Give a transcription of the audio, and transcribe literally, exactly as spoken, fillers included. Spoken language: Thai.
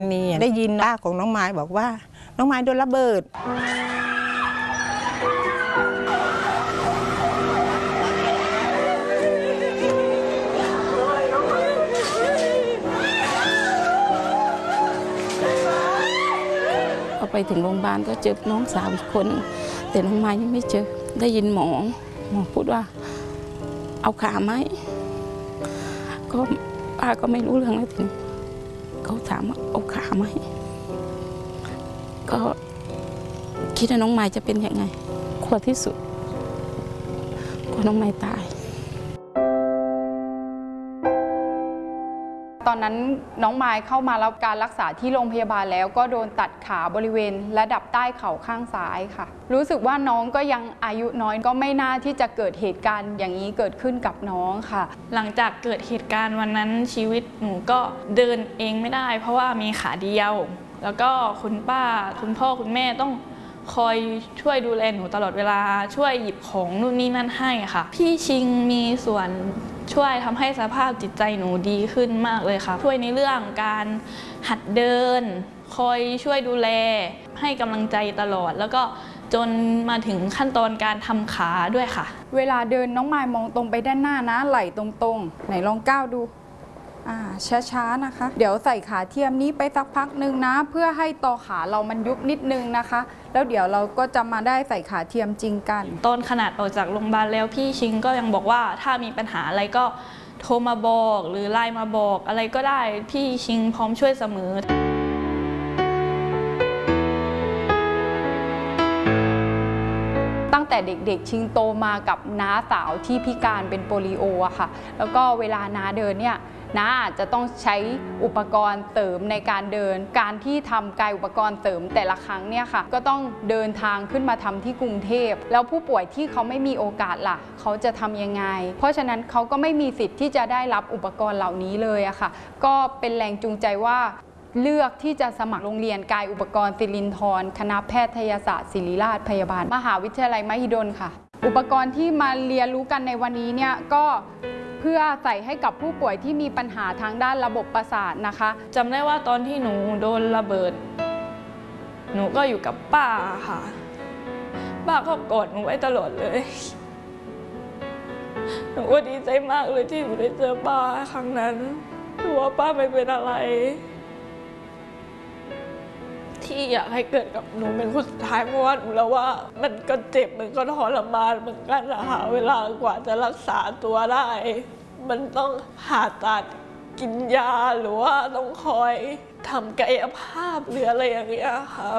นี่ได้ยินป้าของน้องไม้บอกว่าน้องไม้โดนระเบิดพอไปถึงโรงพยาบาลก็เจอน้องสาวอีกคนแต่น้องไม้ยังไม่เจอได้ยินหมอหมอพูดว่าเอาขาไหมก็ป้าก็ไม่รู้เรื่องแล้วทีนี้เขาถามว่าเอาขาไหมก็คิดว่าน้องไม้จะเป็นยังไงกลัวที่สุดกลัวน้องไม้ตายตอนนั้นน้องไม้เข้ามารับการรักษาที่โรงพยาบาลแล้วก็โดนตัดขาบริเวณระดับใต้เข่าข้างซ้ายค่ะรู้สึกว่าน้องก็ยังอายุน้อยก็ไม่น่าที่จะเกิดเหตุการณ์อย่างนี้เกิดขึ้นกับน้องค่ะหลังจากเกิดเหตุการณ์วันนั้นชีวิตหนูก็เดินเองไม่ได้เพราะว่ามีขาเดียวแล้วก็คุณป้าคุณพ่อคุณแม่ต้องคอยช่วยดูแลหนูตลอดเวลาช่วยหยิบของนู่นนี่นั่นให้ค่ะพี่ชิงมีส่วนช่วยทำให้สภาพจิตใจหนูดีขึ้นมากเลยค่ะช่วยในเรื่องการหัดเดินคอยช่วยดูแลให้กำลังใจตลอดแล้วก็จนมาถึงขั้นตอนการทำขาด้วยค่ะเวลาเดินน้องไม้มองตรงไปด้านหน้านะไหล่ตรงๆไหนลองก้าวดูอ่าช้าๆนะคะเดี๋ยวใส่ขาเทียมนี้ไปสักพักหนึ่งนะเพื่อให้ต่อขาเรามันยุบนิดนึงนะคะแล้วเดี๋ยวเราก็จะมาได้ใส่ขาเทียมจริงกันตอนขนาดออกจากโรงพยาบาลแล้วพี่ชิงก็ยังบอกว่าถ้ามีปัญหาอะไรก็โทรมาบอกหรือไลน์มาบอกอะไรก็ได้พี่ชิงพร้อมช่วยเสมอตั้งแต่เด็กๆชิงโตมากับน้าสาวที่พิการเป็นโปลิโออะค่ะแล้วก็เวลาน้าเดินเนี่ยน้าอาจจะต้องใช้อุปกรณ์เสริมในการเดินการที่ทำกายอุปกรณ์เสริมแต่ละครั้งเนี่ยค่ะก็ต้องเดินทางขึ้นมาทำที่กรุงเทพแล้วผู้ป่วยที่เขาไม่มีโอกาสล่ะเขาจะทำยังไงเพราะฉะนั้นเขาก็ไม่มีสิทธิ์ที่จะได้รับอุปกรณ์เหล่านี้เลยอะค่ะก็เป็นแรงจูงใจว่าเลือกที่จะสมัครโรงเรียนกายอุปกรณ์ศิรินธรคณะแพทยศาสตร์ศิริราชพยาบาลมหาวิทยาลัยมหิดลค่ะอุปกรณ์ที่มาเรียนรู้กันในวันนี้เนี่ยก็เพื่อใส่ให้กับผู้ป่วยที่มีปัญหาทางด้านระบบประสาทนะคะจำได้ว่าตอนที่หนูโดนระเบิดหนูก็อยู่กับป้าค่ะป้าก็กอดหนูไว้ตลอดเลยหนูก็ดีใจมากเลยที่หนูได้เจอป้าครั้งนั้นรู้ว่าป้าไม่เป็นอะไรที่อยากให้เกิดกับหนูเป็นคนสุดท้ายเพราะว่าหนูแล้วว่ามันก็เจ็บมันก็ทรมานเหมือนกันนะคะเวลากว่าจะรักษาตัวได้มันต้องผ่าตัดกินยาหรือว่าต้องคอยทำกายภาพหรืออะไรอย่างเงี้ยค่ะ